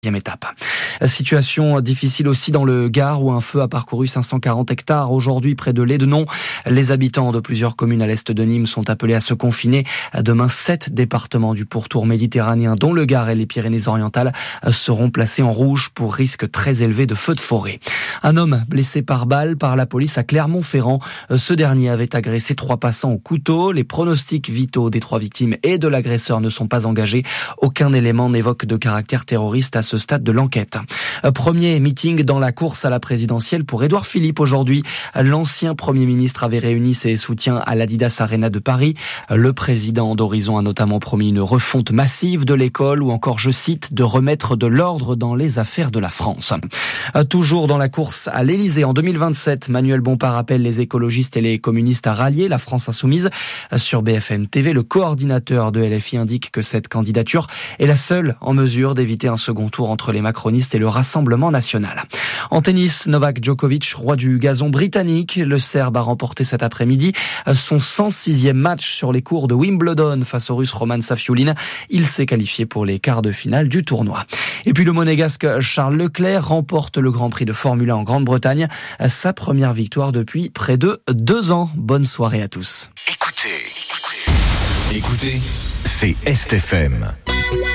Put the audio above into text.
Étape. Situation difficile aussi dans le Gard où un feu a parcouru 540 hectares. Aujourd'hui, près de Lédenon, les habitants de plusieurs communes à l'est de Nîmes sont appelés à se confiner. Demain, 7 départements du pourtour méditerranéen, dont le Gard et les Pyrénées-Orientales, seront placés en rouge pour risque très élevé de feux de forêt. Un homme blessé par balle par la police à Clermont-Ferrand. Ce dernier avait agressé 3 passants au couteau. Les pronostics vitaux des 3 victimes et de l'agresseur ne sont pas engagés. Aucun élément n'évoque de caractère terroriste à ce stade de l'enquête. Premier meeting dans la course à la présidentielle pour Édouard Philippe aujourd'hui. L'ancien Premier ministre avait réuni ses soutiens à l'Adidas Arena de Paris. Le président d'Horizon a notamment promis une refonte massive de l'école ou encore, je cite, de remettre de l'ordre dans les affaires de la France. Toujours dans la course à l'Élysée en 2027, Manuel Bompard appelle les écologistes et les communistes à rallier la France insoumise. Sur BFM TV, le coordinateur de LFI indique que cette candidature est la seule en mesure d'éviter un second tour entre les macronistes et le Rassemblement national. En tennis, Novak Djokovic, roi du gazon britannique, le Serbe a remporté cet après-midi son 106e match sur les cours de Wimbledon face au Russe Roman Safiullin. Il s'est qualifié pour les quarts de finale du tournoi. Et puis le monégasque Charles Leclerc remporte le Grand Prix de Formule 1 en Grande-Bretagne, sa première victoire depuis près de 2 ans. Bonne soirée à tous. Écoutez, c'est Est FM.